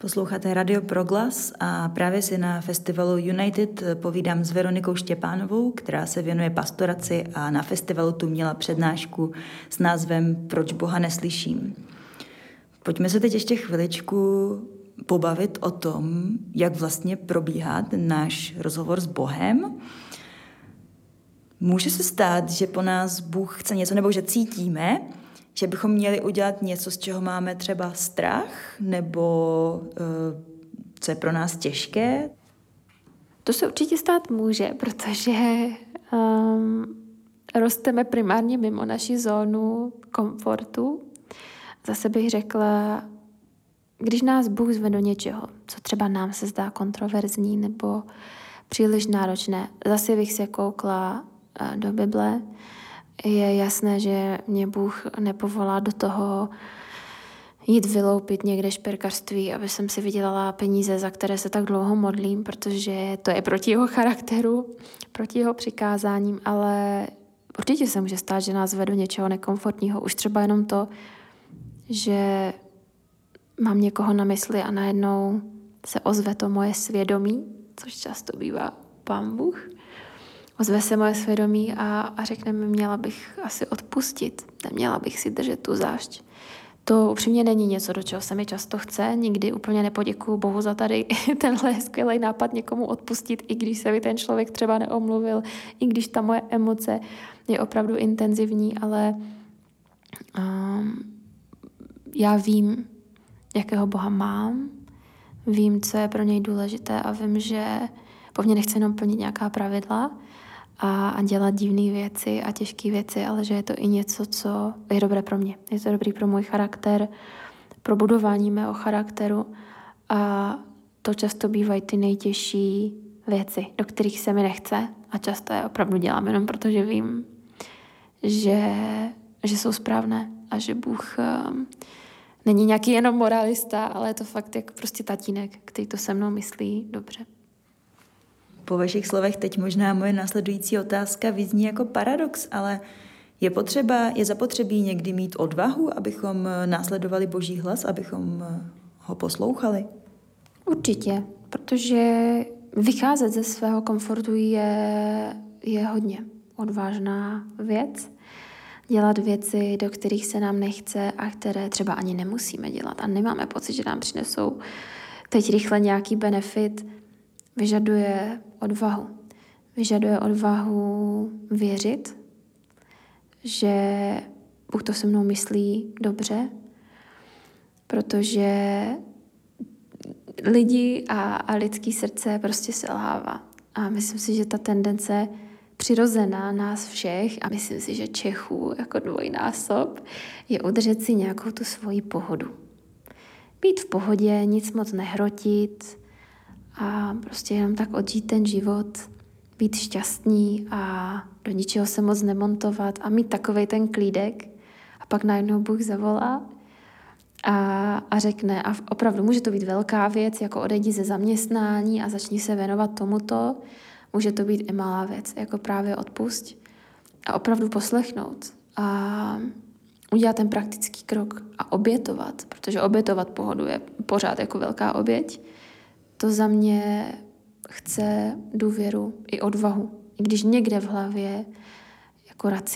Posloucháte Radio Proglas a právě si na festivalu United povídám s Veronikou Štěpánovou, která se věnuje pastoraci a na festivalu tu měla přednášku s názvem Proč Boha neslyším. Pojďme se teď ještě chviličku pobavit o tom, jak vlastně probíhá ten náš rozhovor s Bohem. Může se stát, že po nás Bůh chce něco, nebo že cítíme, že bychom měli udělat něco, z čeho máme třeba strach, nebo co je pro nás těžké? To se určitě stát může, protože rosteme primárně mimo naši zónu komfortu. Zase bych řekla, když nás Bůh zve do něčeho, co třeba nám se zdá kontroverzní nebo příliš náročné, zase bych se koukla do Bible. Je jasné, že mě Bůh nepovolá do toho jít vyloupit někde šperkařství, aby jsem si vydělala peníze, za které se tak dlouho modlím, protože to je proti jeho charakteru, proti jeho přikázáním, ale určitě se může stát, že nás vede do něčeho nekomfortního. Už třeba jenom to, že mám někoho na mysli a najednou se ozve to moje svědomí, což často bývá Pán Bůh. Ozve se moje svědomí a řekne mi, měla bych asi odpustit, neměla bych si držet tu zášť. To upřímně není něco, do čeho se mi často chce, nikdy úplně nepoděkuju Bohu za tady tenhle skvělý nápad někomu odpustit, i když se mi ten člověk třeba neomluvil, i když ta moje emoce je opravdu intenzivní, ale já vím, jakého Boha mám, vím, co je pro něj důležité a vím, že po mně nechce jenom plnit nějaká pravidla a dělat divné věci a těžké věci, ale že je to i něco, co je dobré pro mě. Je to dobrý pro můj charakter, pro budování mého charakteru a to často bývají ty nejtěžší věci, do kterých se mi nechce a často je opravdu dělám jenom protože vím, že jsou správné a že Bůh není nějaký jenom moralista, ale je to fakt jako prostě tatínek, který to se mnou myslí dobře. Po vašich slovech teď možná moje následující otázka vyzní jako paradox, ale je zapotřebí někdy mít odvahu, abychom následovali Boží hlas, abychom ho poslouchali? Určitě, protože vycházet ze svého komfortu je hodně odvážná věc. Dělat věci, do kterých se nám nechce a které třeba ani nemusíme dělat a nemáme pocit, že nám přinesou teď rychle nějaký benefit, vyžaduje odvahu. Vyžaduje odvahu věřit, že Bůh to se mnou myslí dobře, protože lidi a lidský srdce prostě selhává. A myslím si, že ta tendence přirozená nás všech, a myslím si, že Čechů jako dvojnásob, je udržet si nějakou tu svoji pohodu. Být v pohodě, nic moc nehrotit a prostě jenom tak odžít ten život, být šťastný a do ničeho se moc nemontovat a mít takovej ten klídek a pak najednou Bůh zavolá a řekne, a opravdu může to být velká věc, jako odejdi ze zaměstnání a začni se věnovat tomuto, může to být i malá věc, jako právě odpusť a opravdu poslechnout a udělat ten praktický krok a obětovat, protože obětovat pohodu je pořád jako velká oběť. To za mě chce důvěru i odvahu. I když někde v hlavě jako